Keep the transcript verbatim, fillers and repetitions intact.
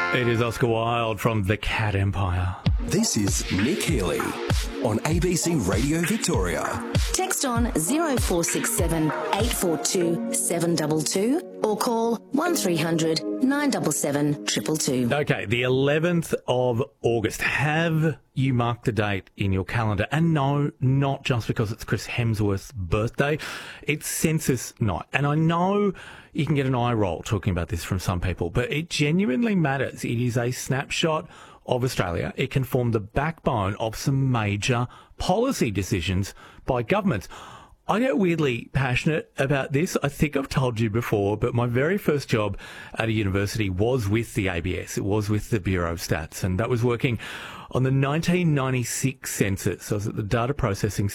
It is Oscar Wilde from The Cat Empire. This is Nick Healy on A B C Radio Victoria. Text on zero four six seven, eight four two, seven two two or call one three hundred, nine seven seven, two two two. Okay, the eleventh of August. Have you marked the date in your calendar? And no, not just because it's Chris Hemsworth's birthday. It's census night. And I know you can get an eye roll talking about this from some people, but it genuinely matters. It is a snapshot of Australia. It can form the backbone of some major policy decisions by governments. I get weirdly passionate about this. I think I've told you before, but my very first job at a university was with the A B S. It was with the Bureau of Stats, and that was working on the nineteen ninety-six census. I was at the Data Processing